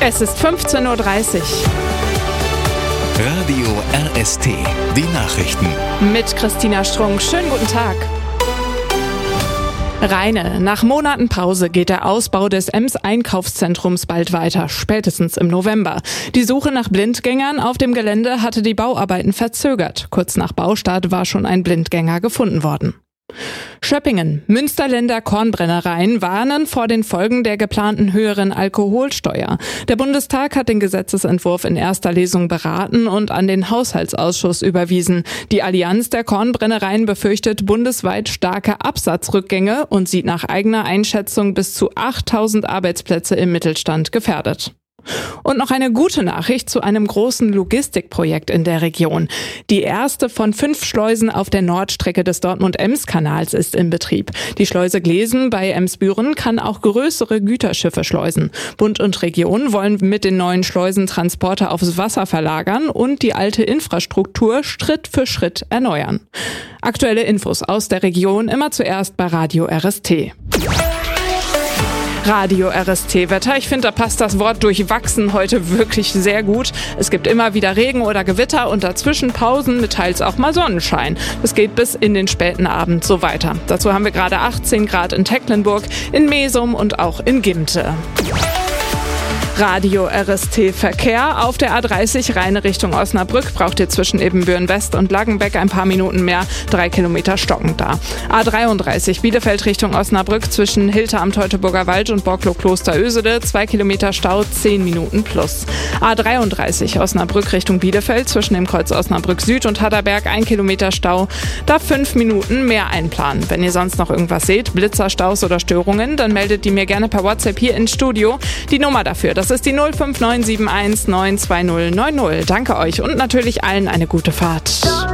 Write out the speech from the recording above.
Es ist 15:30 Uhr. Radio RST, die Nachrichten. Mit Christina Strunk. Schönen guten Tag. Rheine. Nach Monaten Pause geht der Ausbau des Ems-Einkaufszentrums bald weiter, spätestens im November. Die Suche nach Blindgängern auf dem Gelände hatte die Bauarbeiten verzögert. Kurz nach Baustart war schon ein Blindgänger gefunden worden. Schöppingen. Münsterländer Kornbrennereien warnen vor den Folgen der geplanten höheren Alkoholsteuer. Der Bundestag hat den Gesetzesentwurf in erster Lesung beraten und an den Haushaltsausschuss überwiesen. Die Allianz der Kornbrennereien befürchtet bundesweit starke Absatzrückgänge und sieht nach eigener Einschätzung bis zu 8.000 Arbeitsplätze im Mittelstand gefährdet. Und noch eine gute Nachricht zu einem großen Logistikprojekt in der Region. Die erste von 5 Schleusen auf der Nordstrecke des Dortmund-Ems-Kanals ist in Betrieb. Die Schleuse Glesen bei Emsbüren kann auch größere Güterschiffe schleusen. Bund und Region wollen mit den neuen Schleusen Transporte aufs Wasser verlagern und die alte Infrastruktur Schritt für Schritt erneuern. Aktuelle Infos aus der Region immer zuerst bei Radio RST. Radio RST-Wetter. Ich finde, da passt das Wort durchwachsen heute wirklich sehr gut. Es gibt immer wieder Regen oder Gewitter und dazwischen Pausen mit teils auch mal Sonnenschein. Das geht bis in den späten Abend so weiter. Dazu haben wir gerade 18 Grad in Tecklenburg, in Mesum und auch in Gimte. Radio RST Verkehr. Auf der A30 Rheine Richtung Osnabrück braucht ihr zwischen Ebenbüren West und Langenbeck ein paar Minuten mehr, 3 Kilometer stockend da. A33 Bielefeld Richtung Osnabrück zwischen Hilter am Teutoburger Wald und Borklow-Kloster Ösede, 2 Kilometer Stau, 10 Minuten plus. A33 Osnabrück Richtung Bielefeld zwischen dem Kreuz Osnabrück Süd und Hadderberg, 1 Kilometer Stau, da 5 Minuten mehr einplanen. Wenn ihr sonst noch irgendwas seht, Blitzer, Staus oder Störungen, dann meldet die mir gerne per WhatsApp hier ins Studio. Die Nummer dafür, das ist die 05971 92090. Danke euch und natürlich allen eine gute Fahrt.